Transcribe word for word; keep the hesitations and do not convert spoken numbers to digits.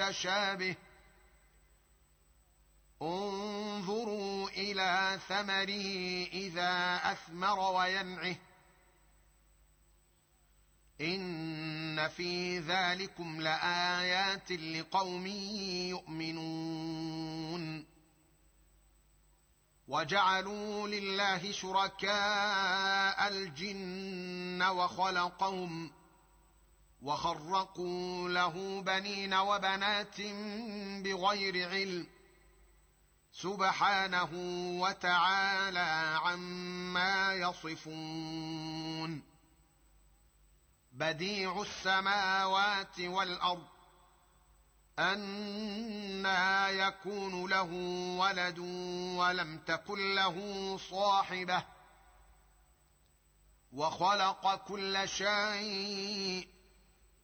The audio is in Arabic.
متشابه انظروا إلى ثمره إذا أثمر وينعه إن في ذلكم لآيات لقوم يؤمنون وجعلوا لله شركاء الجن وخلقهم وخرقوا له بنين وبنات بغير علم سبحانه وتعالى عما يصفون بديع السماوات والأرض أنى يكون له ولد ولم تكن له صاحبة وخلق كل شيء